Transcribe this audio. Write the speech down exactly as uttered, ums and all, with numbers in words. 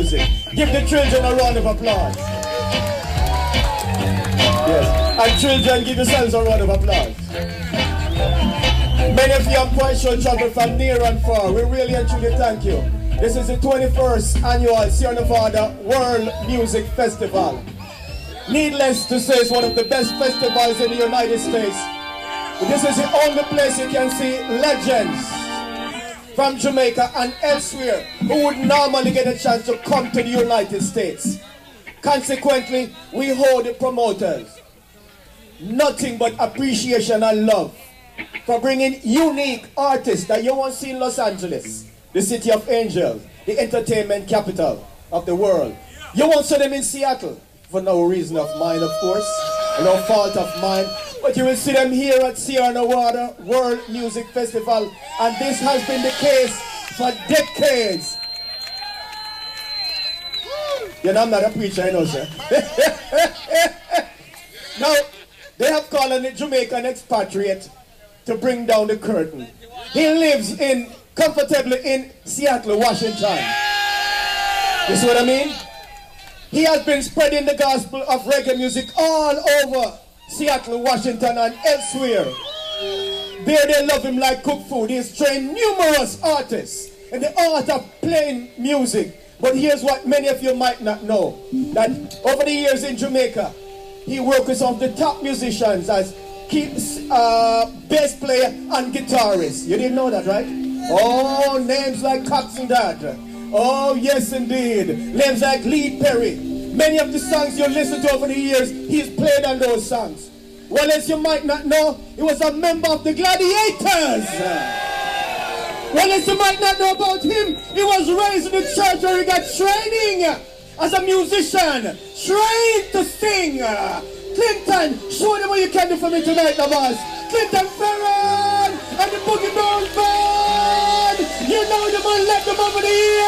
music. Give the children a round of applause. Yes. And children, give yourselves a round of applause. Many of you, I'm quite sure, travel from near and far. We really and truly thank you. This is the twenty-first annual Sierra Nevada World Music Festival. Needless to say, it's one of the best festivals in the United States. This is the only place you can see legends from Jamaica and elsewhere who would normally get a chance to come to the United States. Consequently, we hold the promoters nothing but appreciation and love for bringing unique artists that you won't see in Los Angeles, the city of angels, the entertainment capital of the world. You won't see them in Seattle, for no reason of mine, of course, no fault of mine, but you will see them here at Sierra Nevada World Music Festival, and this has been the case for decades. You know, I'm not a preacher, you know, sir. Now, they have called on a Jamaican expatriate to bring down the curtain. He lives in comfortably in Seattle, Washington. You see what I mean? He has been spreading the gospel of reggae music all over Seattle, Washington, and elsewhere. There they love him like cook food. He has trained numerous artists in the art of playing music. But here's what many of you might not know. That over the years in Jamaica, he worked with some of the top musicians as key, uh, bass player and guitarist. You didn't know that, right? Oh, names like Cox and Dad. Oh, yes, indeed. Names like Lee Perry. Many of the songs you listen to over the years, he's played on those songs. Well, as you might not know, he was a member of the Gladiators. Well, as you might not know about him, he was raised in the church where he got training as a musician, trained to sing. Clinton, show them what you can do for me tonight, the boss. Clinton Ferron and the Boogie Down Band. You know the man left them over the years.